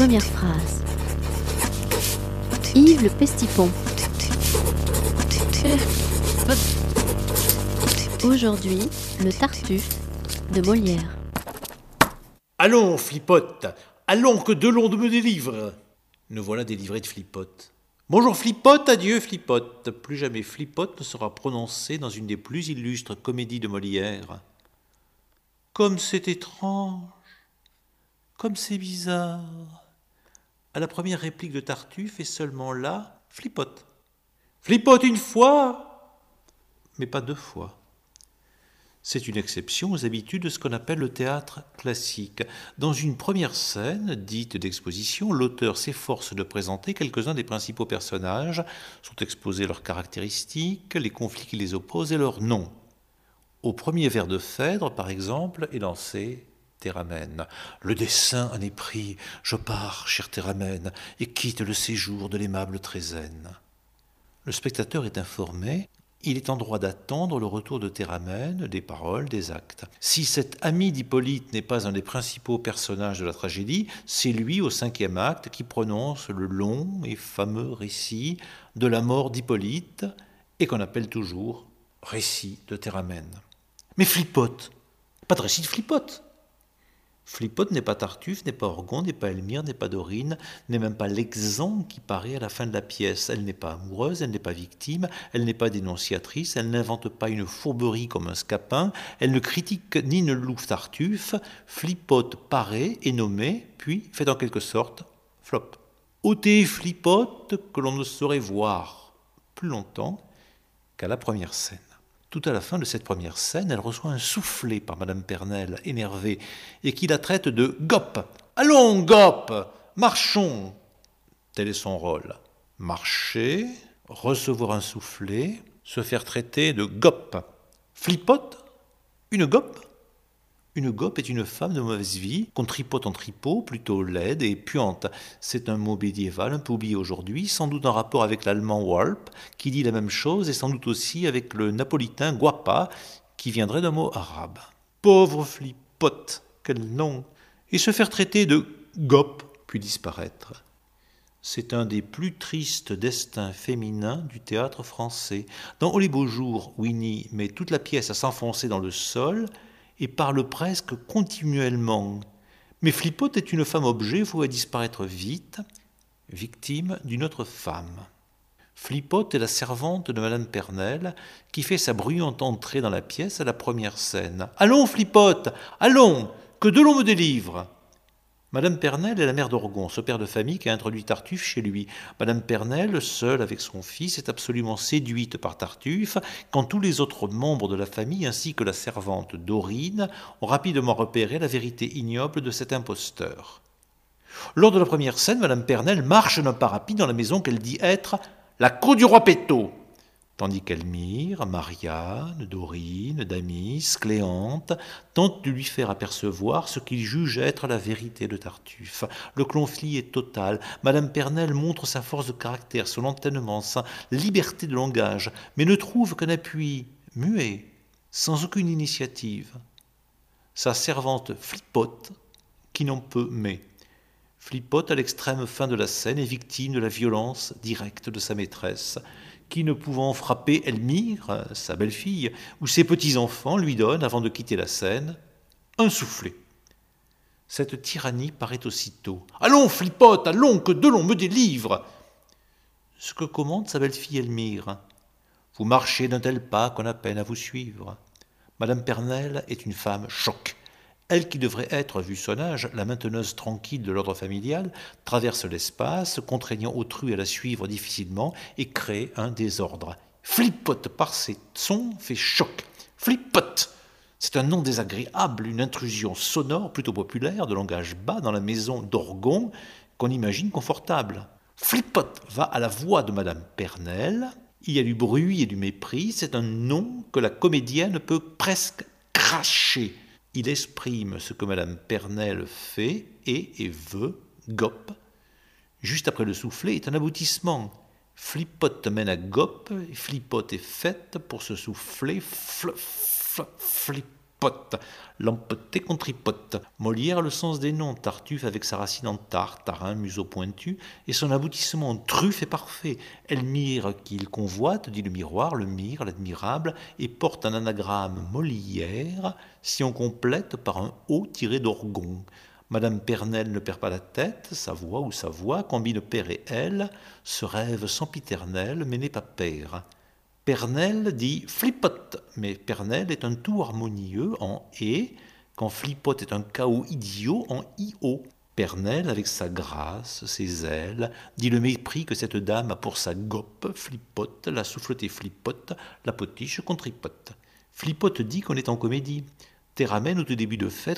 Première phrase. Yves le Pestipon. Aujourd'hui, le Tartuffe de Molière. Allons, Flippote, allons que Delon me délivre. Nous voilà délivrés de Flippote. Bonjour Flippote, adieu Flippote. Plus jamais Flippote ne sera prononcé dans une des plus illustres comédies de Molière. Comme c'est étrange, comme c'est bizarre. À la première réplique de Tartuffe, et seulement là, Flippote. Flippote une fois, mais pas deux fois. C'est une exception aux habitudes de ce qu'on appelle le théâtre classique. Dans une première scène, dite d'exposition, l'auteur s'efforce de présenter quelques-uns des principaux personnages, sont exposés leurs caractéristiques, les conflits qui les opposent et leurs noms. Au premier vers de Phèdre, par exemple, est lancé Théramène. Le dessein en est pris, je pars, chère Théramène, et quitte le séjour de l'aimable Trézène. Le spectateur est informé. Il est en droit d'attendre le retour de Théramène, des paroles, des actes. Si cet ami d'Hippolyte n'est pas un des principaux personnages de la tragédie, c'est lui, au 5e acte, qui prononce le long et fameux récit de la mort d'Hippolyte, et qu'on appelle toujours récit de Théramène. Mais Flippote, pas de récit de Flippote. Flippote n'est pas Tartuffe, n'est pas Orgon, n'est pas Elmire, n'est pas Dorine, n'est même pas l'exemple qui paraît à la fin de la pièce. Elle n'est pas amoureuse, elle n'est pas victime, elle n'est pas dénonciatrice, elle n'invente pas une fourberie comme un scapin, elle ne critique ni ne loue Tartuffe. Flippote paraît, est nommé, puis fait en quelque sorte flop. Ôtez Flippote que l'on ne saurait voir plus longtemps qu'à la première scène. Tout à la fin de cette première scène, elle reçoit un soufflet par Madame Pernelle, énervée, et qui la traite de « Gop !»« Allons, Gop ! Marchons !» Tel est son rôle. Marcher, recevoir un soufflet, se faire traiter de « Gop !» Flippote, une Gop ? Une Gop est une femme de mauvaise vie, qu'on tripote en tripot, plutôt laide et puante. C'est un mot médiéval, un peu oublié aujourd'hui, sans doute en rapport avec l'allemand Walp, qui dit la même chose, et sans doute aussi avec le napolitain guapa, qui viendrait d'un mot arabe. Pauvre Flippote, quel nom! Et se faire traiter de Gop, puis disparaître. C'est un des plus tristes destins féminins du théâtre français. Dans Oh les beaux jours, Winnie met toute la pièce à s'enfoncer dans le sol, et parle presque continuellement. Mais Flippote est une femme objet, vouée à disparaître vite, victime d'une autre femme. Flippote est la servante de Madame Pernelle, qui fait sa bruyante entrée dans la pièce à la première scène. « Allons, Flippote, allons, que Delon me délivre !» Madame Pernelle est la mère d'Orgon, ce père de famille qui a introduit Tartuffe chez lui. Madame Pernelle, seule avec son fils, est absolument séduite par Tartuffe, quand tous les autres membres de la famille, ainsi que la servante Dorine, ont rapidement repéré la vérité ignoble de cet imposteur. Lors de la première scène, Madame Pernelle marche d'un pas rapide dans la maison qu'elle dit être la cour du roi Pétot, tandis qu'Elmire, Marianne, Dorine, Damis, Cléante tentent de lui faire apercevoir ce qu'ils jugent être la vérité de Tartuffe. Le conflit est total. Madame Pernelle montre sa force de caractère, son entênement, sa liberté de langage, mais ne trouve qu'un appui muet, sans aucune initiative. Sa servante Flippote, qui n'en peut mais. Flippote, à l'extrême fin de la scène, est victime de la violence directe de sa maîtresse, qui, ne pouvant frapper Elmire, sa belle-fille, ou ses petits-enfants, lui donne, avant de quitter la scène, un soufflet. Cette tyrannie paraît aussitôt. « Allons, Flippote, allons, que Delon me délivre !» Ce que commande sa belle-fille Elmire. « Vous marchez d'un tel pas qu'on a peine à vous suivre. » Madame Pernelle est une femme choc. Elle qui devrait être, vu son âge, la mainteneuse tranquille de l'ordre familial, traverse l'espace, contraignant autrui à la suivre difficilement et crée un désordre. Flippote, par ses sons, fait choc. Flippote, c'est un nom désagréable, une intrusion sonore plutôt populaire, de langage bas dans la maison d'Orgon, qu'on imagine confortable. Flippote va à la voix de Madame Pernelle. Il y a du bruit et du mépris. C'est un nom que la comédienne peut presque cracher. Il exprime ce que Madame Pernelle fait et veut, Gop. Juste après le soufflet est un aboutissement. Flippote mène à Gop, Flippote est faite pour se souffler, Flippote. flipote, lampeté qu'on tripote. Molière a le sens des noms, Tartuffe avec sa racine en tare, tarin, museau pointu, et son aboutissement en truffe est parfait. Elmire qu'il convoite, dit le miroir, le mire, l'admirable, et porte un anagramme Molière, si on complète par un O tiré d'orgon. Madame Pernelle ne perd pas la tête, sa voix ou sa voix combine père et elle, se rêve sempiternel, mais n'est pas père. Pernelle dit flipote, mais Pernelle est un tout harmonieux en et, quand flipote est un chaos idiot en io. Pernelle, avec sa grâce, ses ailes, dit le mépris que cette dame a pour sa goppe, flipote, la souffletée flipote, la potiche qu'on tripote. Flipote dit qu'on est en comédie. Théramène au tout début de fête,